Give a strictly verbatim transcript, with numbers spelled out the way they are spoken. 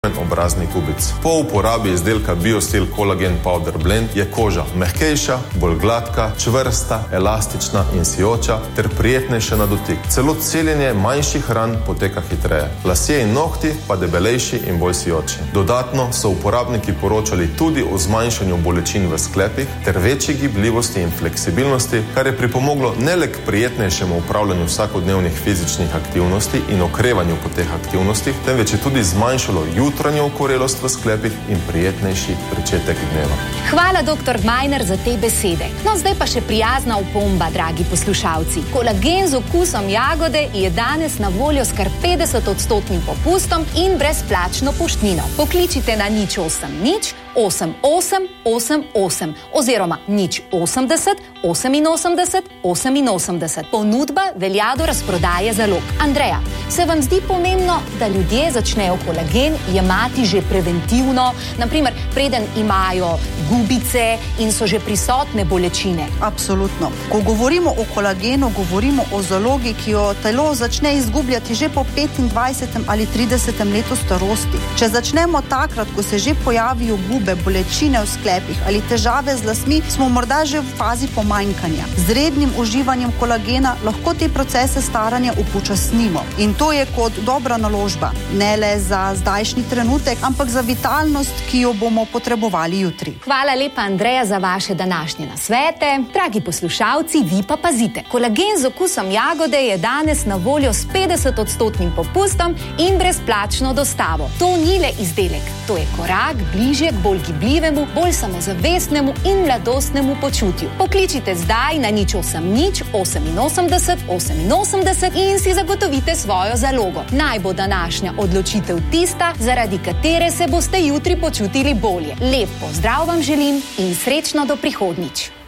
obrazni kubic. Po uporabi izdelka BioSteel Collagen Powder Blend je koža mehkejša, bolj gladka, čvrsta, elastična in sijoča ter prijetnejša na dotik. Celo celjenje manjših ran poteka hitreje. Lasje in nohti pa debelejši in bolj sijoči. Dodatno so uporabniki poročali tudi o zmanjšanju bolečin v sklepih ter večji gibljivosti in fleksibilnosti, kar je pripomoglo ne le k prijetnejšemu upravljanju vsakodnevnih fizičnih aktivnosti in okrevanju po teh aktivnostih, temveč je tudi zmanjšalo jutranjo okorelost v sklepih in prijetnejši pričetek dneva. Hvala, doktor Gmajner, za te besede. No, zdaj pa še prijazna opomba, dragi poslušalci. Kolagen z okusom jagode je danes na voljo s kar petdeset odstotnim popustom in brezplačno poštnino. Pokličite na nič osem nič osem osem osem osem oziroma nič osemdeset oseminosemdeset oseminosemdeset. Ponudba velja do razprodaje zalog. Andreja, se vam zdi pomembno, da ljudje začnejo kolagen jemati že preventivno, naprimer preden imajo gubice in so že prisotne bolečine? Absolutno. Ko govorimo o kolagenu, govorimo o zalogi, ki jo telo začne izgubljati že po petindvajsetem ali tridesetem letu starosti. Če začnemo takrat, ko se že pojavijo gube, bolečine v sklepih ali težave z lasmi, smo morda že v fazi pomanjkanja. Z rednim uživanjem kolagena lahko te procese staranja upočasnimo. In to je kot dobra naložba. Ne le za zdajšnji trenutek, ampak za vitalnost, ki jo bomo potrebovali jutri. Hvala lepa, Andreja, za vaše današnje nasvete. Dragi poslušalci, vi pa pazite. Kolagen z okusom jagode je danes na voljo s petdeset odstotnim popustom in brezplačno dostavo. To ni le izdelek, to je korak bližje k bolj gibljivemu, bolj samozavestnemu in mladostnemu počutju. Pokličite zdaj na nič osem nič oseminosemdeset oseminosemdeset in si zagotovite svojo zalogo. Naj bo današnja odločitev tista, zaradi katere se boste jutri počutili bolje. Lep pozdrav vam želim in srečno do prihodnjič.